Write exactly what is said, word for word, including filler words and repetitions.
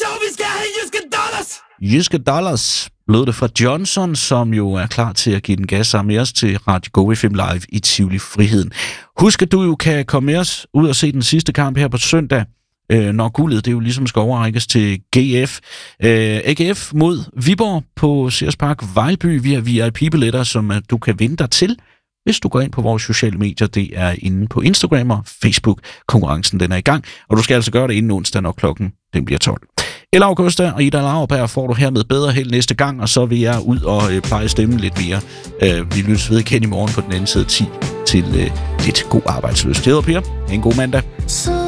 jo, vi skal have jyske dollars! Jyske dollars lød det fra Johnson, som jo er klar til at give den gas sammen med os til Radio Go F M Live i Tivoli Friheden. Husk, at du jo kan komme med os ud og se den sidste kamp her på søndag, øh, når guldet det jo ligesom skal overrækkes til G F. Øh, A G F mod Viborg på Sears Park Vejlby via V I P-billetter, som uh, du kan vinde dig til, hvis du går ind på vores sociale medier. Det er inde på Instagram og Facebook. Konkurrencen den er i gang, og du skal altså gøre det inden onsdag, når klokken den bliver tolv. Ella Augusta og Ida Lauerberg får du hermed bedre held næste gang, og så vil jeg ud og øh, pleje stemmen lidt mere. Øh, vi lyttes ved igen i morgen på den anden side ti til øh, lidt god arbejdsløs. Det hedder Per. En god mandag.